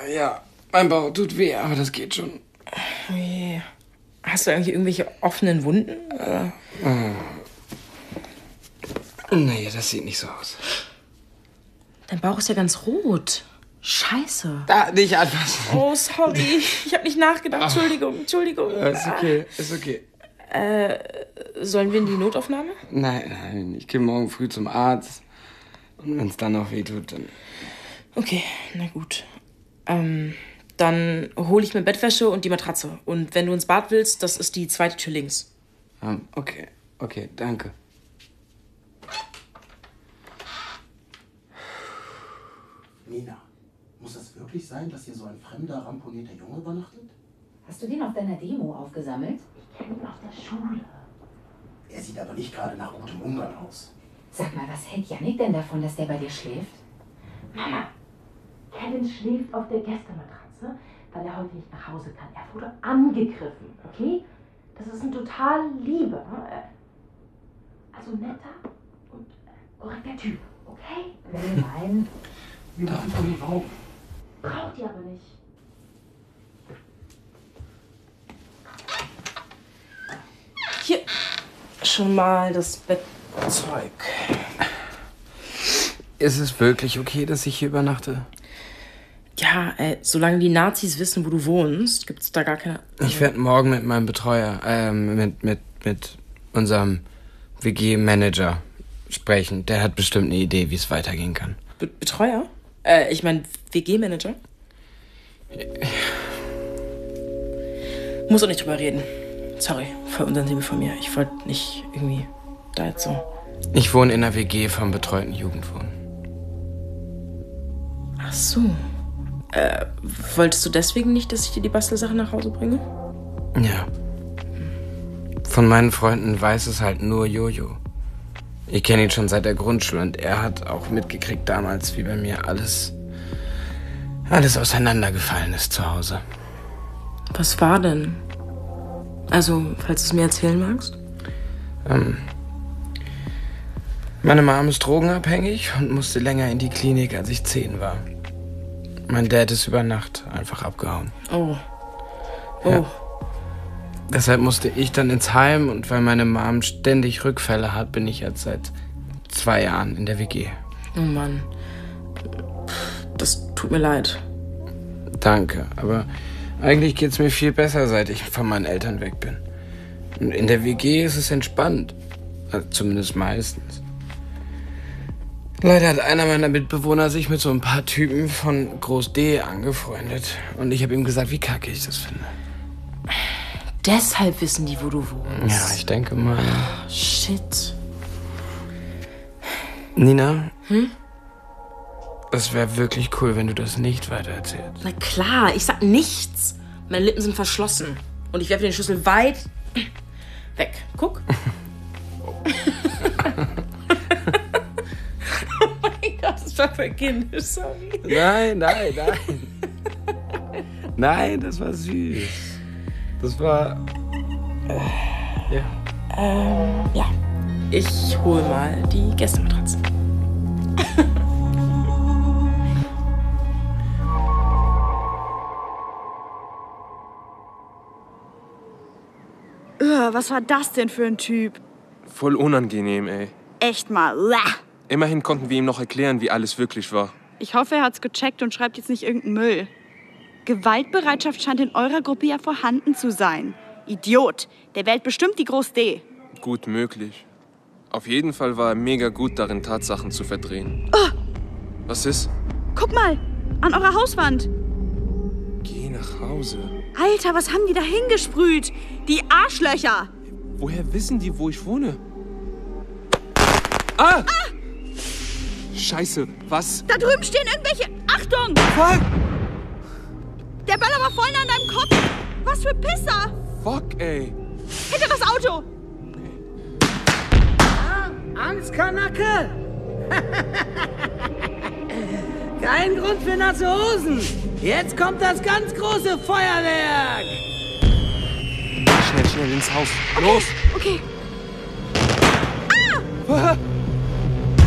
Ja, mein Bauch tut weh, aber das geht schon. Oje. Hast du eigentlich irgendwelche offenen Wunden? Nee, das sieht nicht so aus. Dein Bauch ist ja ganz rot. Scheiße. Da, nicht anfassen. Oh, sorry. Ich habe nicht nachgedacht. Entschuldigung. Ist okay. Sollen wir in die Notaufnahme? Nein. Ich gehe morgen früh zum Arzt. Und wenn es dann noch weh tut, dann... Okay, na gut. Dann hole ich mir Bettwäsche und die Matratze. Und wenn du ins Bad willst, das ist die zweite Tür links. Okay, danke. Nina, muss es wirklich sein, dass hier so ein fremder, ramponierter Junge übernachtet? Hast du den auf deiner Demo aufgesammelt? Ich kenne ihn aus der Schule. Er sieht aber nicht gerade nach gutem Umgang aus. Sag mal, was hält Yannick denn davon, dass der bei dir schläft? Mama, Kevin schläft auf der Gästematratze, weil er heute nicht nach Hause kann. Er wurde angegriffen, okay? Das ist ein total lieber, also netter und korrekter Typ, okay? Nein. Wieder einfach nur rauchen. Braucht ihr aber nicht. Hier schon mal das Bettzeug. Ist es wirklich okay, dass ich hier übernachte? Ja, solange die Nazis wissen, wo du wohnst, gibt's da gar keine... Ich werde morgen mit meinem Betreuer, mit unserem WG-Manager sprechen. Der hat bestimmt eine Idee, wie es weitergehen kann. Betreuer? Ich meine WG-Manager? Muss auch nicht drüber reden. Sorry, voll unsensibel von mir. Ich wollte nicht irgendwie da jetzt so... Ich wohne in einer WG vom betreuten Jugendwohnen. Ach so. Wolltest du deswegen nicht, dass ich dir die Bastelsachen nach Hause bringe? Ja. Von meinen Freunden weiß es halt nur Jojo. Ich kenne ihn schon seit der Grundschule und er hat auch mitgekriegt damals, wie bei mir alles auseinandergefallen ist zu Hause. Was war denn? Also, falls du es mir erzählen magst? Meine Mom ist drogenabhängig und musste länger in die Klinik, als ich 10 war. Mein Dad ist über Nacht einfach abgehauen. Oh. Ja. Deshalb musste ich dann ins Heim und weil meine Mom ständig Rückfälle hat, bin ich jetzt seit 2 Jahren in der WG. Oh Mann. Das tut mir leid. Danke, aber eigentlich geht's mir viel besser, seit ich von meinen Eltern weg bin. Und in der WG ist es entspannt. Also zumindest meistens. Leider hat einer meiner Mitbewohner sich mit so ein paar Typen von Groß D angefreundet. Und ich habe ihm gesagt, wie kacke ich das finde. Deshalb wissen die, wo du wohnst. Ja, ich denke mal. Oh, shit. Nina? Es wäre wirklich cool, wenn du das nicht weitererzählst. Na klar, ich sag nichts. Meine Lippen sind verschlossen. Und ich werfe den Schlüssel weit weg. Guck. Oh mein Gott, das war voll kindisch, sorry. Nein. Nein, das war süß. Das war... Ja. Ich hol mal die Gästematratze. Was war das denn für ein Typ? Voll unangenehm, ey. Echt mal. Uah. Immerhin konnten wir ihm noch erklären, wie alles wirklich war. Ich hoffe, er hat's gecheckt und schreibt jetzt nicht irgendeinen Müll. Gewaltbereitschaft scheint in eurer Gruppe ja vorhanden zu sein. Idiot. Der wählt bestimmt die Groß D. Gut möglich. Auf jeden Fall war er mega gut darin, Tatsachen zu verdrehen. Oh. Was ist? Guck mal, an eurer Hauswand. Geh nach Hause. Alter, was haben die da hingesprüht? Die Arschlöcher. Woher wissen die, wo ich wohne? Ah! Scheiße, was? Da drüben stehen irgendwelche... Achtung! Fuck! Der Böller war voll an deinem Kopf. Was für Pisser. Fuck, ey. Hinter das Auto. Angstkanacke! Kein Grund für nasse Hosen! Jetzt kommt das ganz große Feuerwerk! Schnell ins Haus. Los! Okay. Ah!